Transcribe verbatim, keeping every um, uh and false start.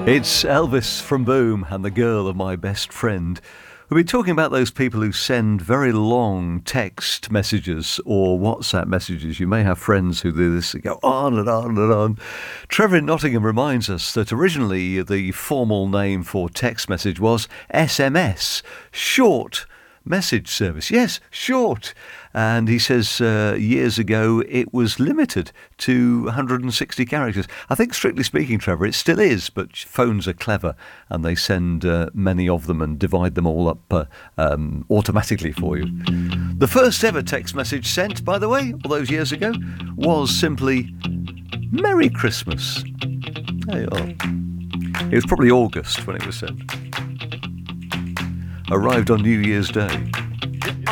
It's Elvis from Boom and the girl of my best friend. We've been talking about those people who send very long text messages or WhatsApp messages. You may have friends who do this and go on and on and on. Trevor in Nottingham reminds us that originally the formal name for text message was S M S, short message service. Yes, short. And he says uh, years ago it was limited to one hundred sixty characters. I think, strictly speaking, Trevor, it still is, but phones are clever and they send uh, many of them and divide them all up uh, um, automatically for you. The first ever text message sent, by the way, all those years ago, was simply Merry Christmas. There you are. It was probably August when it was sent. Arrived on New Year's Day.